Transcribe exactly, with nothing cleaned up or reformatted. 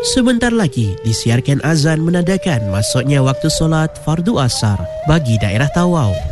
Sebentar lagi disiarkan azan menandakan masuknya waktu solat fardu asar bagi daerah Tawau.